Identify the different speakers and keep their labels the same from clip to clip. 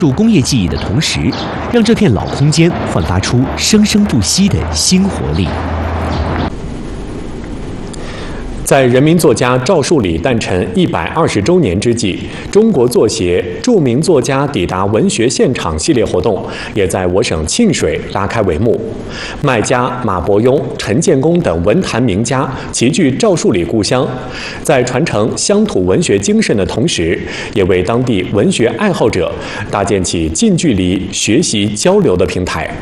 Speaker 1: 入工业记忆的同时，让这片老空间焕发出生生不息的新活力。
Speaker 2: 在人民作家赵树理诞辰120周年之际，中国作协著名作家抵达文学现场系列活动也在我省沁水拉开帷幕。麦家、马伯庸、陈建功等文坛名家齐聚赵树理故乡，在传承乡土文学精神的同时，也为当地文学爱好者搭建起近距离学习交流的平台。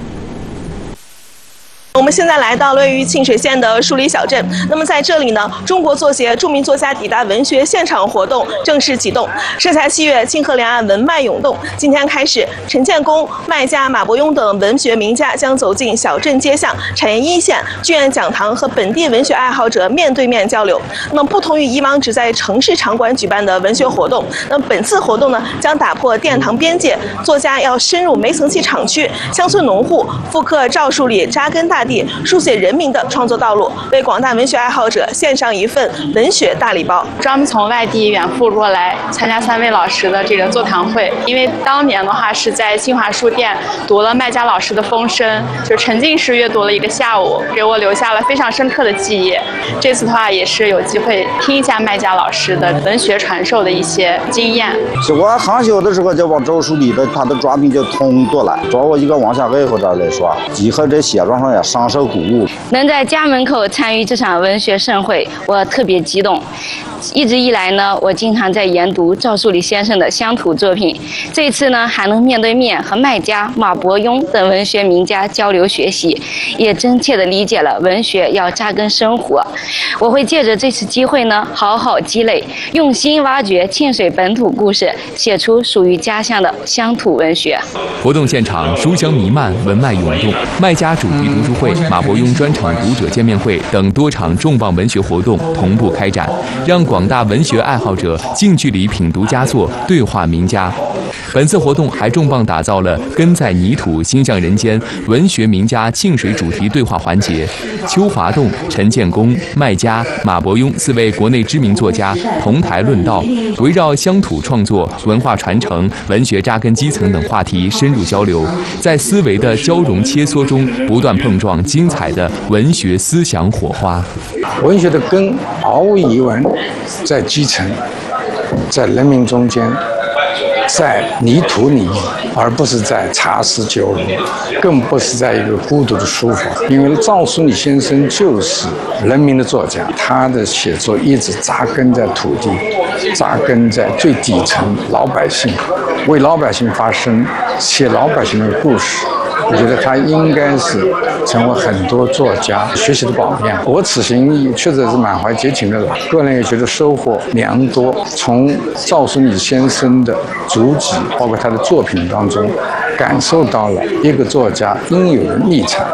Speaker 3: 我们现在来到位于沁水县的树理小镇。那么在这里呢，中国作协著名作家抵达文学现场活动正式启动。盛夏7月，清河两岸文脉涌动。今天开始，陈建功、麦家、马伯庸等文学名家将走进小镇街巷、产业一线、剧院讲堂，和本地文学爱好者面对面交流。那么不同于以往只在城市场馆举办的文学活动，那么本次活动呢，将打破殿堂边界，作家要深入煤层气厂区、乡村农户，复刻赵树理扎根大地，书写人民的创作道路，为广大文学爱好者献上一份文学大礼包。
Speaker 4: 专门从外地远赴过来参加3位老师的这个座谈会，因为当年的话是在新华书店读了麦家老师的《风声》，就沉浸式阅读了1个下午，给我留下了非常深刻的记忆。这次的话也是有机会听一下麦家老师的文学传授的一些经验。
Speaker 5: 是我很小的时候就往赵树理的他的作品就通读了，作为一个往下爱好者来说，以后在写作上也深受鼓舞。
Speaker 6: 能在家门口参与这场文学盛会，我特别激动。一直以来呢，我经常在研读赵树理先生的乡土作品。这次呢，还能面对面和麦家、马伯庸等文学名家交流学习，也真切地理解了文学要扎根生活。我会借着这次机会呢，好好积累，用心挖掘沁水本土故事，写出属于家乡的乡土文学。
Speaker 7: 活动现场书香弥漫，文脉涌动，麦家主题读书会、马伯庸专场读者见面会等多场重磅文学活动同步开展，让广大文学爱好者近距离品读佳作，对话名家。本次活动还重磅打造了根在泥土心向人间文学名家沁水主题对话环节。邱华栋、陈建功、麦家、马伯庸4位国内知名作家同台论道，围绕乡土创作、文化传承、文学扎根基层等话题深入交流，在思维的交融切磋中不断碰撞精彩的文学思想火花。
Speaker 8: 文学的根毫无疑问在基层，在人民中间，在泥土里面，而不是在茶室酒楼，更不是在一个孤独的书房。因为赵树理先生就是人民的作家，他的写作一直扎根在土地，扎根在最底层老百姓，为老百姓发声，写老百姓的故事。我觉得他应该是成为很多作家学习的榜样。我此行确实是满怀激情的来，个人也觉得收获良多。从赵树理先生的足迹，包括他的作品当中，感受到了一个作家应有的立场。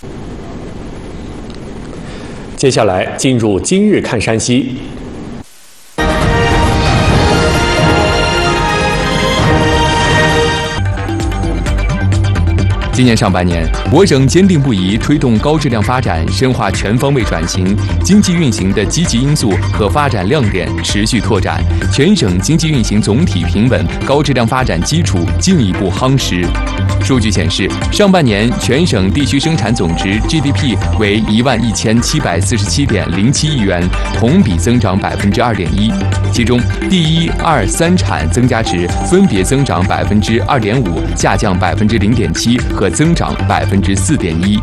Speaker 2: 接下来进入今日看山西。
Speaker 7: 今年上半年，我省坚定不移推动高质量发展，深化全方位转型，经济运行的积极因素和发展亮点持续拓展，全省经济运行总体平稳，高质量发展基础进一步夯实。数据显示，上半年全省地区生产总值 GDP 为11747.07亿元，同比增长2.1%，其中第1、2、3产增加值分别增长2.5%、下降0.7%和增长4.1%。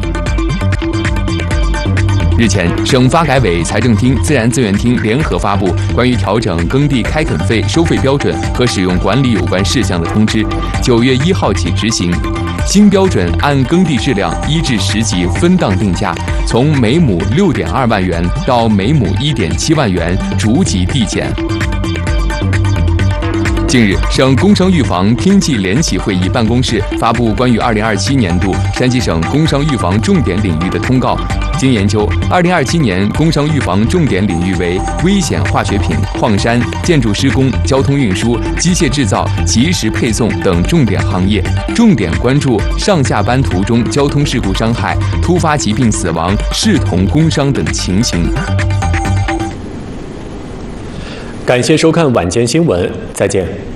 Speaker 7: 日前，省发改委、财政厅、自然资源厅联合发布关于调整耕地开垦费收费标准和使用管理有关事项的通知，9月1号起执行。新标准按耕地质量1至10级分档定价，从每亩6.2万元到每亩1.7万元逐级递减。近日，省工商预防厅际联席会议办公室发布关于2027年度山西省工商预防重点领域的通告。经研究，2027年工商预防重点领域为危险化学品、矿山、建筑施工、交通运输、机械制造、及时配送等重点行业，重点关注上下班途中交通事故伤害、突发疾病死亡、视同工伤等情形。
Speaker 2: 感谢收看晚间新闻，再见。